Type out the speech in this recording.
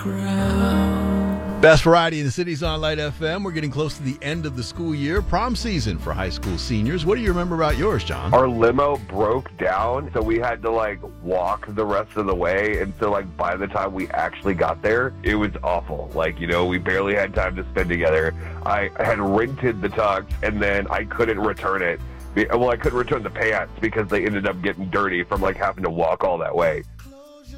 Best variety in the city's on Light FM. We're getting close to the end of the school year. Prom season for high school seniors. What do you remember about yours, John? Our limo broke down, so we had to, walk the rest of the way. And so, by the time we actually got there, it was awful. We barely had time to spend together. I had rented the tux, and then I couldn't return it. Well, I couldn't return the pants because they ended up getting dirty from, having to walk all that way.